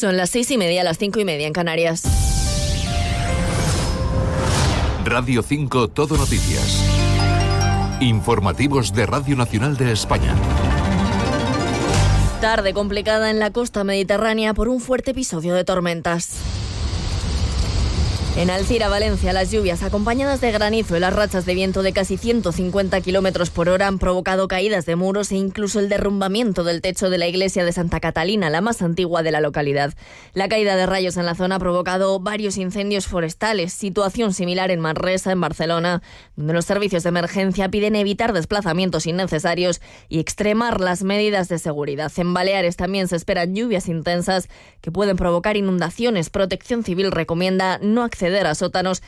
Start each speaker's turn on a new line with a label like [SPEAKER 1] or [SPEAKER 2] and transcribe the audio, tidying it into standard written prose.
[SPEAKER 1] Son las 6:30, las 5:30 en Canarias.
[SPEAKER 2] Radio 5 Todo Noticias. Informativos de Radio Nacional de España.
[SPEAKER 1] Tarde complicada en la costa mediterránea por un fuerte episodio de tormentas. En Alcira, Valencia, las lluvias acompañadas de granizo y las rachas de viento de casi 150 kilómetros por hora han provocado caídas de muros e incluso el derrumbamiento del techo de la iglesia de Santa Catalina, la más antigua de la localidad. La caída de rayos en la zona ha provocado varios incendios forestales, situación similar en Manresa, en Barcelona, donde los servicios de emergencia piden evitar desplazamientos innecesarios y extremar las medidas de seguridad. En Baleares también se esperan lluvias intensas que pueden provocar inundaciones. Protección Civil recomienda no acceder a sótanos